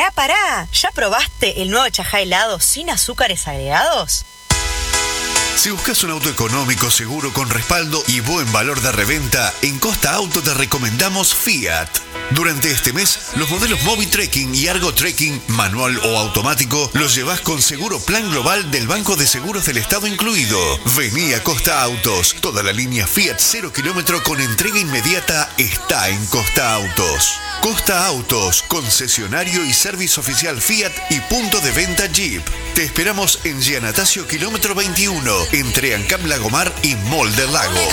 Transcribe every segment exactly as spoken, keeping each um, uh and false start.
pará, pará. ¿Ya probaste el nuevo Chajá helado sin azúcares agregados? Si buscas un auto económico, seguro, con respaldo y buen valor de reventa, en Costa Auto te recomendamos Fiat. Durante este mes, los modelos Mobi Trekking y Argo Trekking, manual o automático, los llevas con seguro plan global del Banco de Seguros del Estado incluido. Vení a Costa Autos. Toda la línea Fiat cero kilómetro con entrega inmediata está en Costa Autos. Costa Autos, concesionario y servicio oficial Fiat y punto de venta Jeep. Te esperamos en Giannatasio kilómetro veintiuno, entre Ancam Lagomar y Mall del Lago.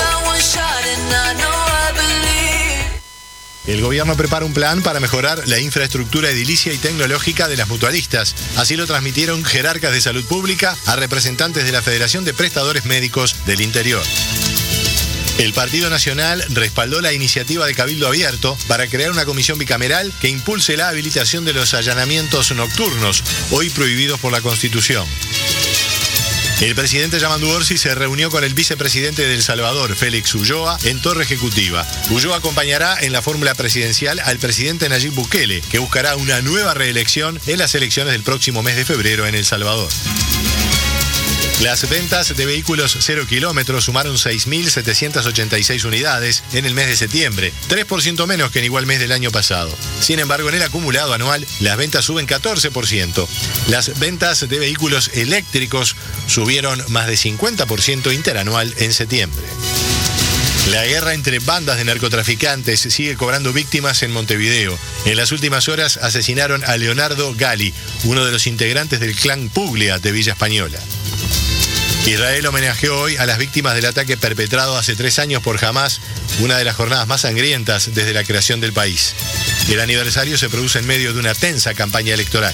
El gobierno prepara un plan para mejorar la infraestructura edilicia y tecnológica de las mutualistas. Así lo transmitieron jerarcas de salud pública a representantes de la Federación de Prestadores Médicos del Interior. El Partido Nacional respaldó la iniciativa de Cabildo Abierto para crear una comisión bicameral que impulse la habilitación de los allanamientos nocturnos, hoy prohibidos por la Constitución. El presidente Yamandu Orsi se reunió con el vicepresidente de El Salvador, Félix Ulloa, en Torre Ejecutiva. Ulloa acompañará en la fórmula presidencial al presidente Nayib Bukele, que buscará una nueva reelección en las elecciones del próximo mes de febrero en El Salvador. Las ventas de vehículos cero kilómetros sumaron seis mil setecientas ochenta y seis unidades en el mes de septiembre, tres por ciento menos que en igual mes del año pasado. Sin embargo, en el acumulado anual, las ventas suben catorce por ciento. Las ventas de vehículos eléctricos subieron más de cincuenta por ciento interanual en septiembre. La guerra entre bandas de narcotraficantes sigue cobrando víctimas en Montevideo. En las últimas horas asesinaron a Leonardo Gali, uno de los integrantes del clan Puglia de Villa Española. Israel homenajeó hoy a las víctimas del ataque perpetrado hace tres años por Hamás, una de las jornadas más sangrientas desde la creación del país. El aniversario se produce en medio de una tensa campaña electoral.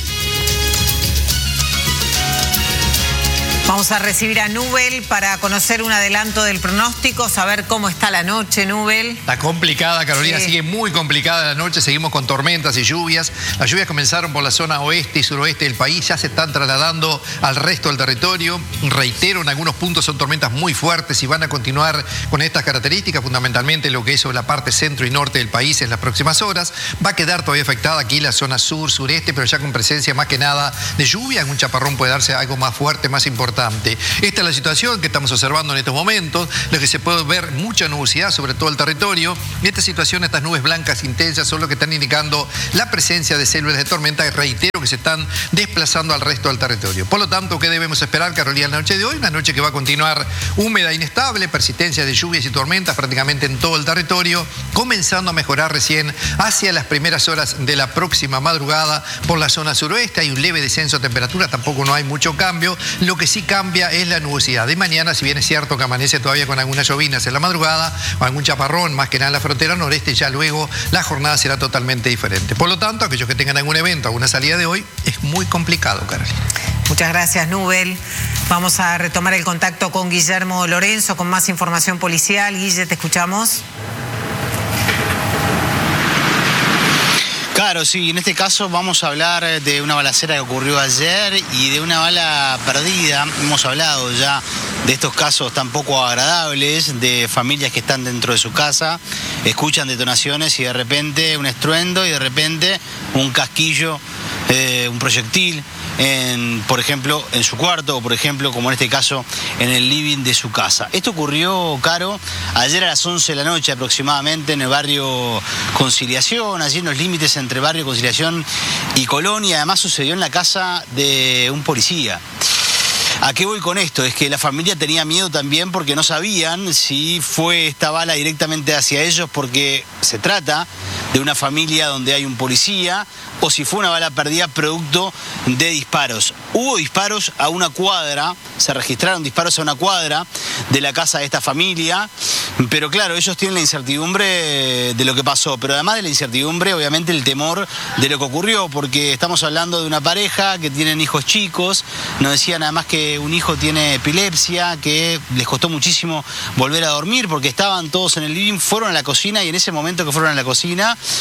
Vamos a recibir a Nubel para conocer un adelanto del pronóstico, saber cómo está la noche, Nubel. Está complicada, Carolina, sí. Sigue muy complicada la noche, seguimos con tormentas y lluvias. Las lluvias comenzaron por la zona oeste y suroeste del país, ya se están trasladando al resto del territorio. Reitero, en algunos puntos son tormentas muy fuertes y van a continuar con estas características, fundamentalmente lo que es sobre la parte centro y norte del país en las próximas horas. Va a quedar todavía afectada aquí la zona sur, sureste, pero ya con presencia más que nada de lluvia. En un chaparrón puede darse algo más fuerte, más importante. Esta es la situación que estamos observando en estos momentos, lo que se puede ver mucha nubosidad sobre todo el territorio. En esta situación, estas nubes blancas intensas son lo que están indicando la presencia de células de tormenta, que reitero que se están desplazando al resto del territorio. Por lo tanto, ¿qué debemos esperar, Carolina, la noche de hoy? Una noche que va a continuar húmeda, inestable, persistencia de lluvias y tormentas prácticamente en todo el territorio, comenzando a mejorar recién hacia las primeras horas de la próxima madrugada por la zona suroeste. Hay un leve descenso de temperatura, tampoco no hay mucho cambio. Lo que sí cambia es la nubosidad de mañana, si bien es cierto que amanece todavía con algunas llovinas en la madrugada o algún chaparrón, más que nada en la frontera noreste, ya luego la jornada será totalmente diferente. Por lo tanto, aquellos que tengan algún evento, alguna salida de hoy, es muy complicado, Carolina. Muchas gracias, Nubel. Vamos a retomar el contacto con Guillermo Lorenzo con más información policial. Guille, te escuchamos. Claro, sí, en este caso vamos a hablar de una balacera que ocurrió ayer y de una bala perdida. Hemos hablado ya de estos casos tan poco agradables, de familias que están dentro de su casa, escuchan detonaciones y de repente un estruendo y de repente un casquillo, eh, un proyectil, en, por ejemplo, en su cuarto o, por ejemplo, como en este caso, en el living de su casa. Esto ocurrió, Caro, ayer a las once de la noche aproximadamente en el barrio Conciliación, allí en los límites entre barrio Conciliación y Colón, y además sucedió en la casa de un policía. ¿A qué voy con esto? Es que la familia tenía miedo también porque no sabían si fue esta bala directamente hacia ellos, porque se trata de una familia donde hay un policía, o si fue una bala perdida producto de disparos. Hubo disparos a una cuadra, se registraron disparos a una cuadra de la casa de esta familia, pero claro, ellos tienen la incertidumbre de lo que pasó, pero además de la incertidumbre, obviamente el temor de lo que ocurrió, porque estamos hablando de una pareja que tienen hijos chicos, nos decían además que un hijo tiene epilepsia, que les costó muchísimo volver a dormir porque estaban todos en el living, fueron a la cocina y en ese momento que fueron a la cocina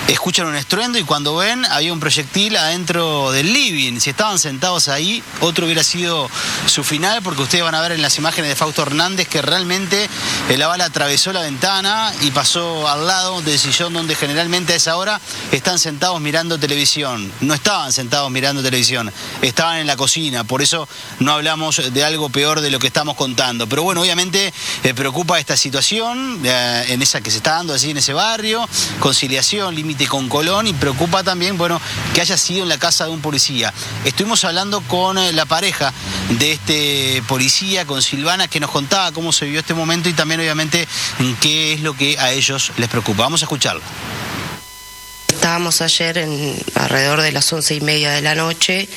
escuchan un estruendo y cuando ven había un proyectil adentro del living. Si estaban sentados ahí, otro hubiera sido su final, porque ustedes van a ver en las imágenes de Fausto Hernández que realmente la bala atravesó la ventana y pasó al lado del sillón donde generalmente a esa hora están sentados mirando televisión. No estaban sentados mirando televisión, estaban en la cocina, por eso no hablamos de algo peor de lo que estamos contando. Pero bueno, obviamente eh, preocupa esta situación, eh, en esa que se está dando así en ese barrio, conciliación, límite con Colón, y preocupa también, bueno, que haya sido en la casa de un policía. Estuvimos hablando con eh, la pareja de este policía, con Silvana, que nos contaba cómo se vivió este momento y también obviamente qué es lo que a ellos les preocupa. Vamos a escucharlo. Estábamos ayer en alrededor de las once y media de la noche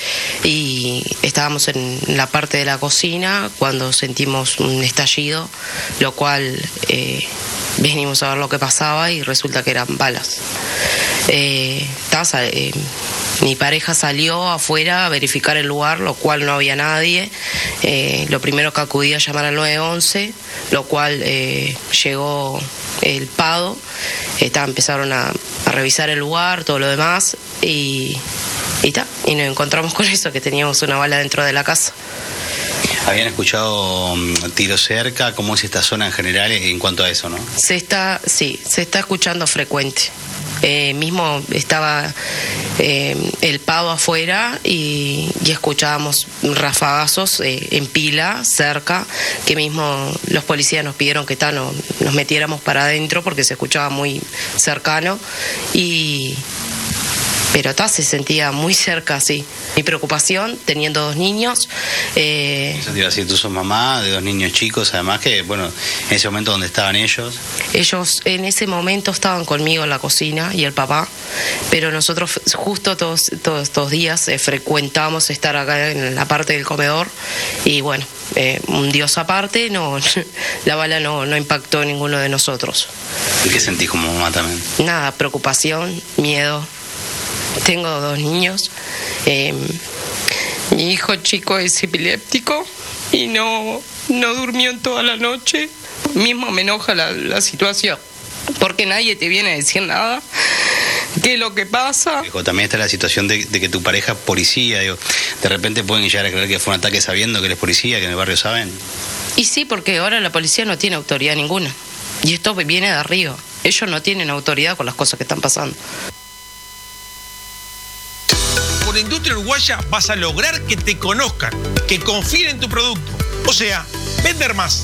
y estábamos en la parte de la cocina cuando sentimos un estallido, lo cual eh, venimos a ver lo que pasaba y resulta que eran balas. Eh, tasa, eh, mi pareja salió afuera a verificar el lugar, lo cual no había nadie. Eh, lo primero que acudí a llamar al nueve once, lo cual eh, llegó el PADO, eh, empezaron a, a revisar el lugar, todo lo demás, y, y, ta, y nos encontramos con eso, que teníamos una bala dentro de la casa. ¿Habían escuchado tiros cerca? ¿Cómo es esta zona en general en cuanto a eso, no? Se está, sí, se está escuchando frecuente. Eh, mismo estaba eh, el PADO afuera y, y escuchábamos rafagazos eh, en pila, cerca, que mismo los policías nos pidieron que ta, no, nos metiéramos para adentro porque se escuchaba muy cercano, y pero ta, se sentía muy cerca, sí. Mi preocupación, teniendo dos niños. Eh, Eso te iba a decir, tú sos mamá de dos niños chicos, además que, bueno, en ese momento donde estaban ellos. Ellos en ese momento estaban conmigo en la cocina y el papá, pero nosotros justo todos, todos estos días eh, frecuentamos estar acá en la parte del comedor y bueno, eh, un Dios aparte, no, la bala no, no impactó en ninguno de nosotros. ¿Y qué sentís como mamá también? Nada, preocupación, miedo. Tengo dos niños. Eh, mi hijo chico es epiléptico y no, no durmió en toda la noche. Mismo me enoja la, la situación, porque nadie te viene a decir nada. ¿Qué es lo que pasa? También está la situación de, de que tu pareja es policía, digo, de repente pueden llegar a creer que fue un ataque sabiendo que él es policía, que en el barrio saben. Y sí, porque ahora la policía no tiene autoridad ninguna. Y esto viene de arriba. Ellos no tienen autoridad con las cosas que están pasando. Con la industria uruguaya vas a lograr que te conozcan, que confíen en tu producto. O sea, vender más.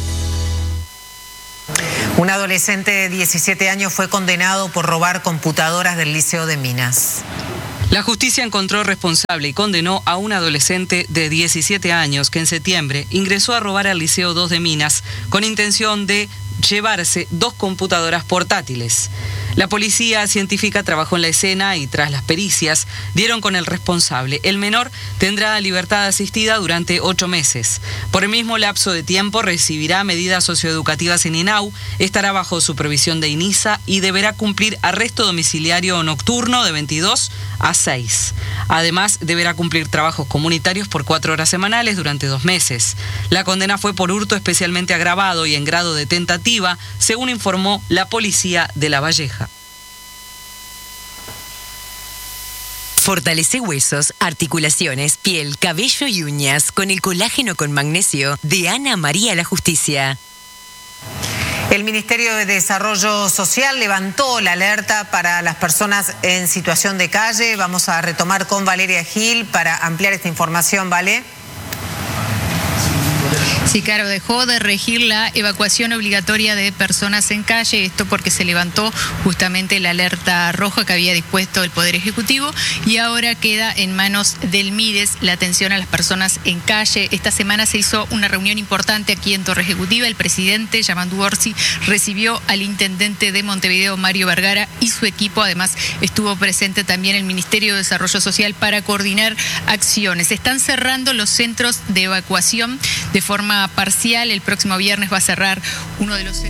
Un adolescente de diecisiete años fue condenado por robar computadoras del Liceo de Minas. La justicia encontró responsable y condenó a un adolescente de diecisiete años que en septiembre ingresó a robar al Liceo dos de Minas con intención de llevarse dos computadoras portátiles. La policía científica trabajó en la escena y tras las pericias dieron con el responsable. El menor tendrá libertad asistida durante ocho meses. Por el mismo lapso de tiempo recibirá medidas socioeducativas en INAU, estará bajo supervisión de INISA y deberá cumplir arresto domiciliario nocturno de veintidós a seis. Además, deberá cumplir trabajos comunitarios por cuatro horas semanales durante dos meses. La condena fue por hurto especialmente agravado y en grado de tentativa, según informó la policía de La Valleja. Fortalece huesos, articulaciones, piel, cabello y uñas con el colágeno con magnesio de Ana María La Justicia. El Ministerio de Desarrollo Social levantó la alerta para las personas en situación de calle. Vamos a retomar con Valeria Gil para ampliar esta información, ¿vale? Sí, claro, dejó de regir la evacuación obligatoria de personas en calle, esto porque se levantó justamente la alerta roja que había dispuesto el Poder Ejecutivo y ahora queda en manos del MIDES la atención a las personas en calle. Esta semana se hizo una reunión importante aquí en Torre Ejecutiva. El presidente, Yamandu Orsi, recibió al intendente de Montevideo, Mario Vergara, y su equipo. Además, estuvo presente también el Ministerio de Desarrollo Social para coordinar acciones. Se están cerrando los centros de evacuación de forma parcial. El próximo viernes va a cerrar uno de los